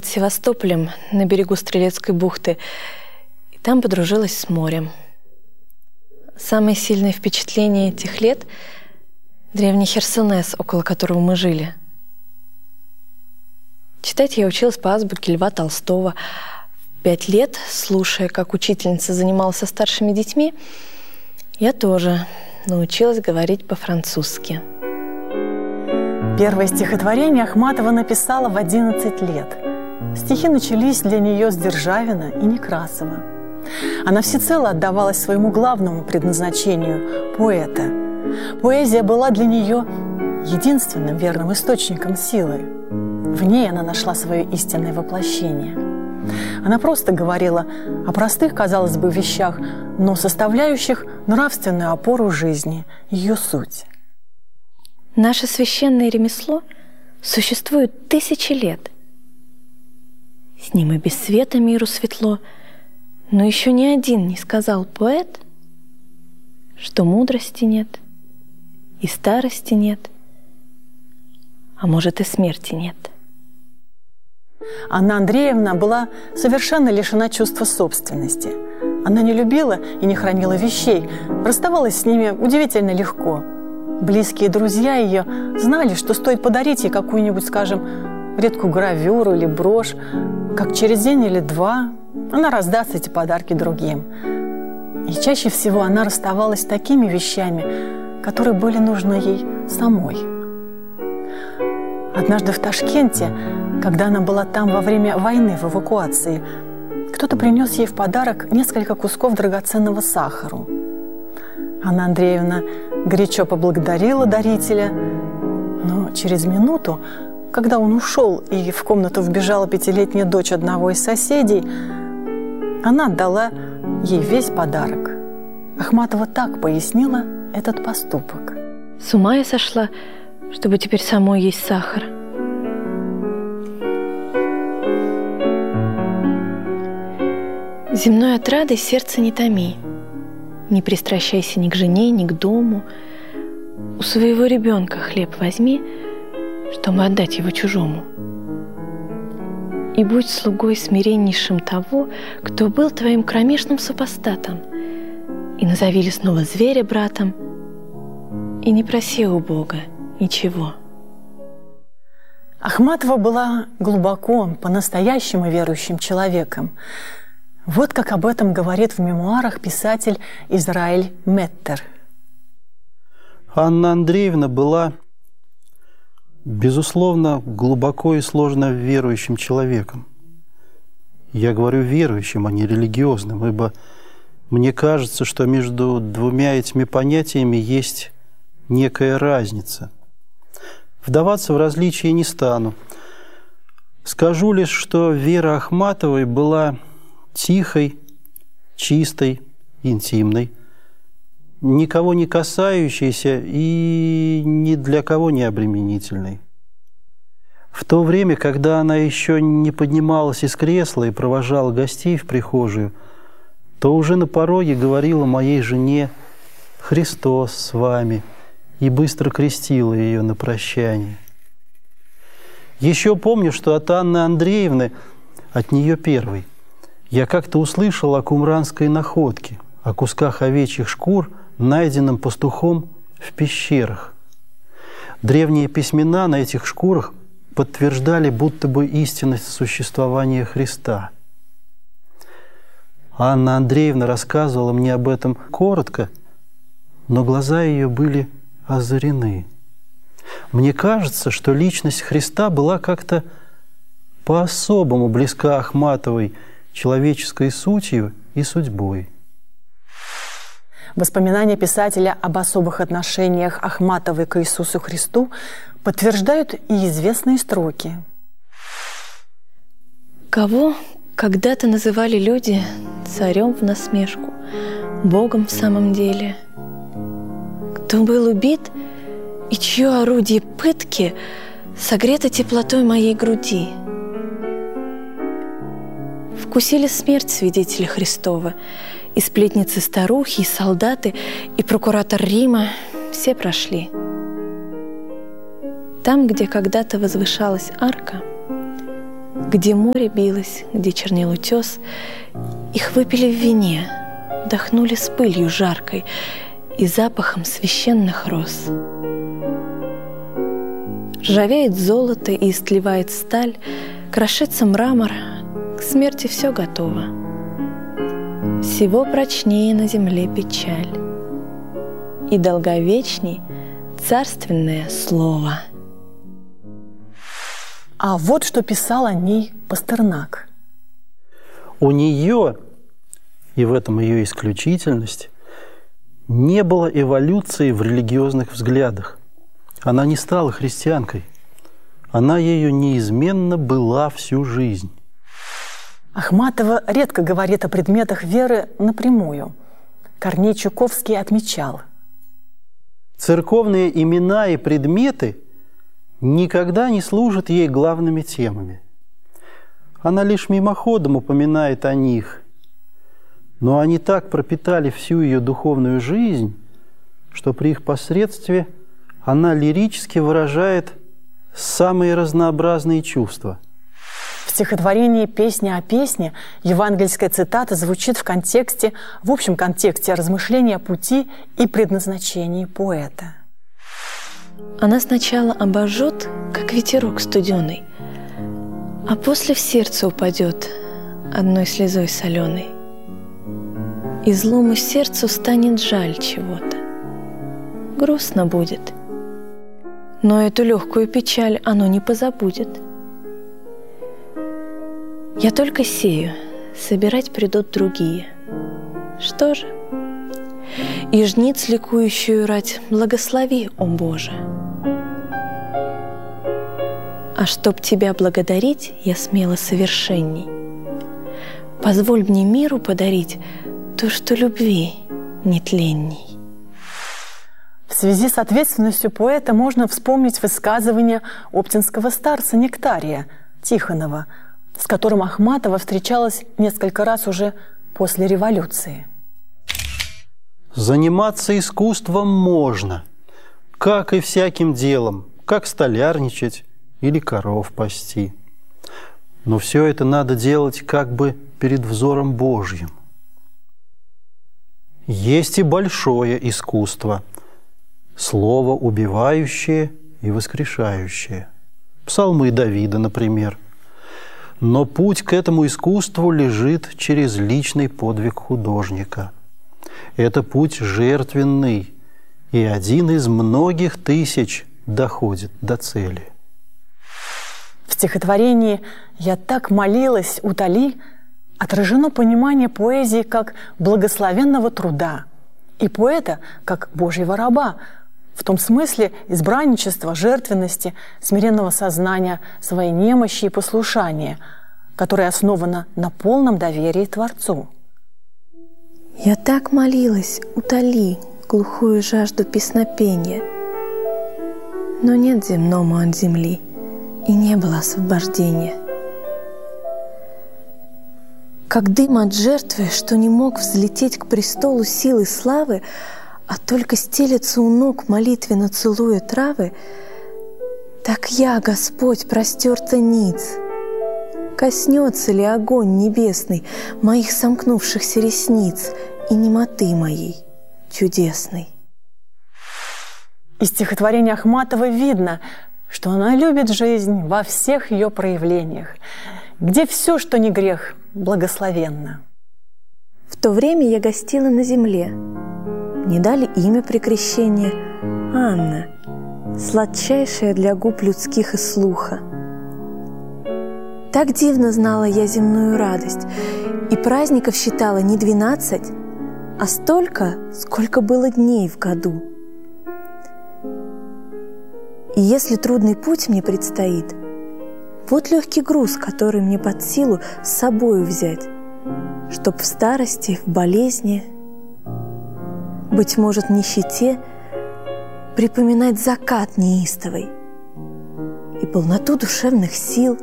под Севастополем на берегу Стрелецкой бухты, и там подружилась с морем. Самое сильное впечатление этих лет — древний Херсонес, около которого мы жили. Читать я училась по азбуке Льва Толстого. В 5 лет, слушая, как учительница занималась со старшими детьми, я тоже научилась говорить по-французски. Первое стихотворение Ахматова написала в 11 лет. Стихи начались для нее с Державина и Некрасова. Она всецело отдавалась своему главному предназначению – поэта. Поэзия была для нее единственным верным источником силы. В ней она нашла свое истинное воплощение. Она просто говорила о простых, казалось бы, вещах, но составляющих нравственную опору жизни, ее суть. Наше священное ремесло существует 1000 лет. С ним и без света миру светло, но еще ни один не сказал поэт, что мудрости нет, и старости нет, а может и смерти нет. Анна Андреевна была совершенно лишена чувства собственности. Она не любила и не хранила вещей, расставалась с ними удивительно легко. Близкие друзья ее знали, что стоит подарить ей какую-нибудь, скажем, редкую гравюру или брошь, как через день или два она раздаст эти подарки другим. И чаще всего она расставалась с такими вещами, которые были нужны ей самой. Однажды в Ташкенте, когда она была там во время войны в эвакуации, кто-то принес ей в подарок несколько кусков драгоценного сахара. Анна Андреевна горячо поблагодарила дарителя, но через минуту, когда он ушел и в комнату вбежала 5-летняя дочь одного из соседей, она отдала ей весь подарок. Ахматова так пояснила этот поступок. С ума я сошла, чтобы теперь самой есть сахар. Земной отрадой сердце не томи, не пристращайся ни к жене, ни к дому. У своего ребенка хлеб возьми, чтобы отдать его чужому. И будь слугой смиреннейшим того, кто был твоим кромешным супостатом, и назови лесного зверя братом, и не проси у Бога ничего. Ахматова была глубоко, по-настоящему верующим человеком. Вот как об этом говорит в мемуарах писатель Израиль Меттер. Анна Андреевна была, безусловно, глубоко и сложно верующим человеком. Я говорю верующим, а не религиозным, ибо мне кажется, что между двумя этими понятиями есть некая разница. Вдаваться в различия не стану. Скажу лишь, что вера Ахматовой была тихой, чистой, интимной, никого не касающейся и ни для кого не обременительной. В то время, когда она еще не поднималась из кресла и провожала гостей в прихожую, то уже на пороге говорила моей жене «Христос с вами» и быстро крестила ее на прощание. Еще помню, что от Анны Андреевны, от нее первой, я как-то услышал о кумранской находке, о кусках овечьих шкур, найденном пастухом в пещерах. Древние письмена на этих шкурах подтверждали будто бы истинность существования Христа. Анна Андреевна рассказывала мне об этом коротко, но глаза ее были озарены. Мне кажется, что личность Христа была как-то по-особому близка Ахматовой человеческой сутью и судьбой. Воспоминания писателя об особых отношениях Ахматовой к Иисусу Христу подтверждают и известные строки. Кого когда-то называли люди царем в насмешку, Богом в самом деле, кто был убит и чье орудие пытки согрето теплотой моей груди. Вкусили смерть свидетели Христова, и сплетницы-старухи, и солдаты, и прокуратор Рима – все прошли. Там, где когда-то возвышалась арка, Где море билось, где чернел утес, их выпили в вине, вдохнули с пылью жаркой и запахом священных роз. Ржавеет золото и истлевает сталь, крошится мрамор, к смерти все готово. Всего прочнее на земле печаль, и долговечней царственное слово. А вот что писал о ней Пастернак. У нее, и в этом ее исключительность, не было эволюции в религиозных взглядах. Она не стала христианкой. Она ею неизменно была всю жизнь. Ахматова редко говорит о предметах веры напрямую. Корней Чуковский отмечал: церковные имена и предметы никогда не служат ей главными темами. Она лишь мимоходом упоминает о них, но они так пропитали всю ее духовную жизнь, что при их посредстве она лирически выражает самые разнообразные чувства. В стихотворении «Песня о песне» евангельская цитата звучит в общем контексте размышления о пути и предназначении поэта. Она сначала обожжет, как ветерок студеный, а после в сердце упадет одной слезой соленой. И злому сердцу станет жаль чего-то. Грустно будет. Но эту легкую печаль оно не позабудет. Я только сею, собирать придут другие. Что же? И жниц ликующую рать благослови, о Боже. А чтоб Тебя благодарить, я смело совершенней. Позволь мне миру подарить то, что любви нетленней. В связи с ответственностью поэта можно вспомнить высказывание оптинского старца Нектария Тихонова, с которым Ахматова встречалась несколько раз уже после революции. Заниматься искусством можно, как и всяким делом, как столярничать или коров пасти. Но все это надо делать как бы перед взором Божьим. Есть и большое искусство, слово убивающее и воскрешающее. Псалмы Давида, например. Но путь к этому искусству лежит через личный подвиг художника. Это путь жертвенный, и один из многих тысяч доходит до цели. В стихотворении «Я так молилась, утоли» отражено понимание поэзии как благословенного труда и поэта как Божьего раба, в том смысле избранничества, жертвенности, смиренного сознания своей немощи и послушания, которое основано на полном доверии Творцу. Я так молилась, утоли глухую жажду песнопения, но нет земному от земли, и не было освобождения. Как дым от жертвы, что не мог взлететь к престолу силы славы, а только стелется у ног, молитвенно целуя травы, так я, Господь, простерта ниц. Коснется ли огонь небесный моих сомкнувшихся ресниц и немоты моей чудесной? Из стихотворения Ахматовой видно, что она любит жизнь во всех ее проявлениях, где все, что не грех, благословенно. В то время я гостила на земле. Мне дали имя при крещении Анна, сладчайшая для губ людских и слуха. Так дивно знала я земную радость, и праздников считала не 12, а столько, сколько было дней в году. И если трудный путь мне предстоит, вот легкий груз, который мне под силу с собою взять, чтоб в старости, в болезни, быть может, в нищете, припоминать закат неистовый и полноту душевных сил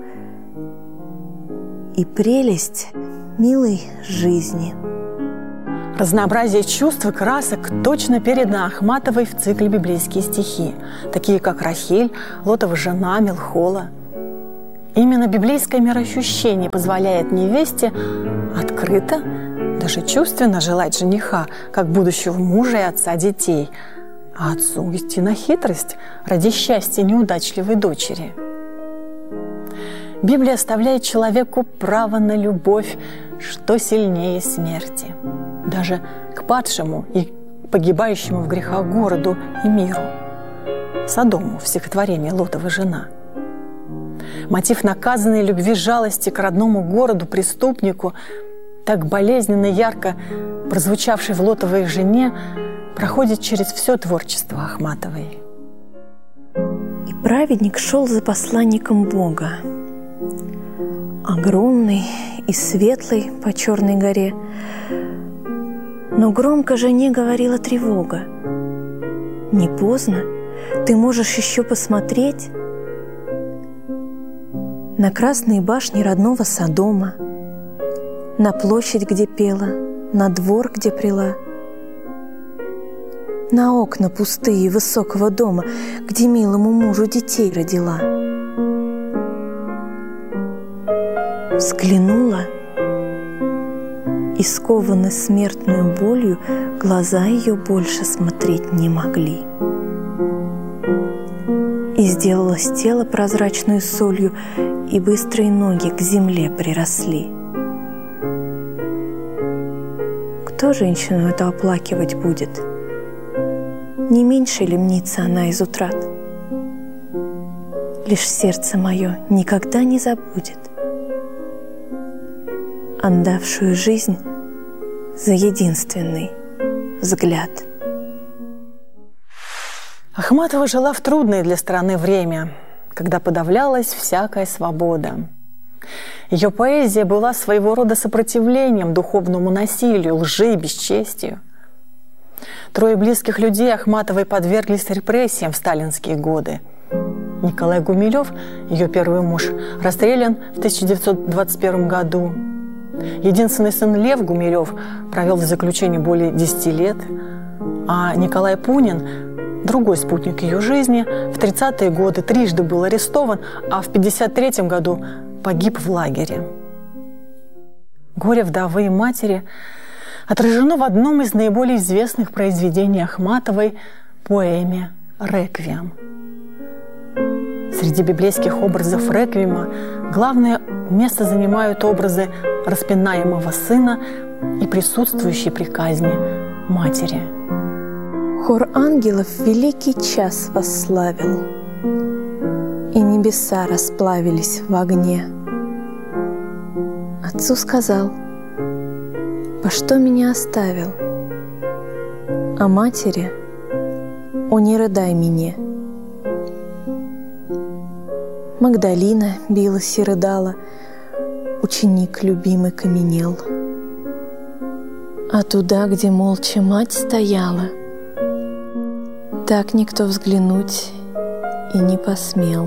и прелесть милой жизни. Разнообразие чувств и красок точно передано Ахматовой в цикле «Библейские стихи», такие как «Рахиль», «Лотова жена», «Мелхола». Именно библейское мироощущение позволяет невесте открыто, даже чувственно желать жениха, как будущего мужа и отца детей, а отцу идти на хитрость ради счастья неудачливой дочери. Библия оставляет человеку право на любовь, что сильнее смерти, даже к падшему и погибающему в грехах городу и миру, Содому в стихотворении «Лотова жена». Мотив наказанной любви жалости к родному городу, преступнику, так болезненно и ярко прозвучавший в «Лотовой жене», проходит через все творчество Ахматовой. И праведник шел за посланником Бога, огромный и светлый по черной горе, но громко жене говорила тревога: «Не поздно, ты можешь еще посмотреть на красные башни родного Содома, на площадь, где пела, на двор, где прила, на окна пустые высокого дома, где милому мужу детей родила». Взглянула, и скованы смертную болью, глаза ее больше смотреть не могли. И сделалось тело прозрачную солью, и быстрые ноги к земле приросли. Кто женщину эту оплакивать будет? Не меньше ли мнится она из утрат? Лишь сердце мое никогда не забудет отдавшую жизнь за единственный взгляд. Ахматова жила в трудное для страны время, когда подавлялась всякая свобода. Ее поэзия была своего рода сопротивлением духовному насилию, лжи и бесчестию. 3 близких людей Ахматовой подверглись репрессиям в сталинские годы. Николай Гумилев, ее первый муж, расстрелян в 1921 году. Единственный сын Лев Гумилев провел в заключении более 10 лет, а Николай Пунин, другой спутник ее жизни, в 30-е годы трижды был арестован, а в 1953 году погиб в лагере. Горе вдовы и матери отражено в одном из наиболее известных произведений Ахматовой – поэме «Реквием». Среди библейских образов реквиема главное место занимают образы распинаемого сына и присутствующей при казни матери. Хор ангелов великий час восславил, и небеса расплавились в огне. Отцу сказал: «По что меня оставил?» А матери: «О, не рыдай мне». Магдалина билась и рыдала, ученик любимый каменел. А туда, где молча мать стояла, так никто взглянуть и не посмел.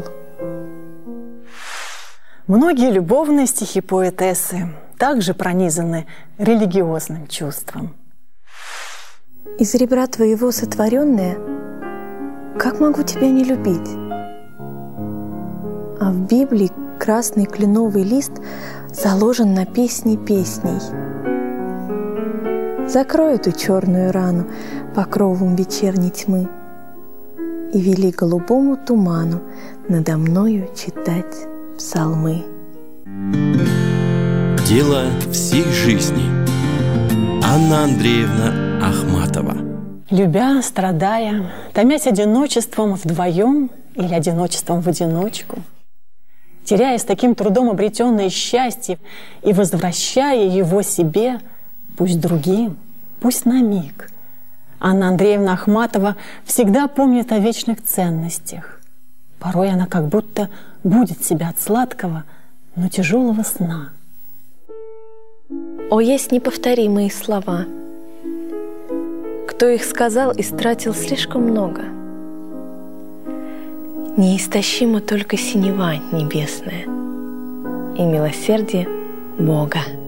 Многие любовные стихи поэтессы также пронизаны религиозным чувством. Из ребра твоего сотворенное, как могу тебя не любить? А в Библии красный кленовый лист заложен на песни песней. Закрой эту черную рану покровом вечерней тьмы и вели голубому туману надо мною читать псалмы. Дело всей жизни. Анна Андреевна Ахматова. Любя, страдая, томясь одиночеством вдвоем или одиночеством в одиночку, теряя с таким трудом обретенное счастье и возвращая его себе, пусть другим, пусть на миг, Анна Андреевна Ахматова всегда помнит о вечных ценностях. Порой она как будто будит себя от сладкого, но тяжелого сна. О, есть неповторимые слова. Кто их сказал, истратил слишком много. Неистощима только синева небесная и милосердие Бога.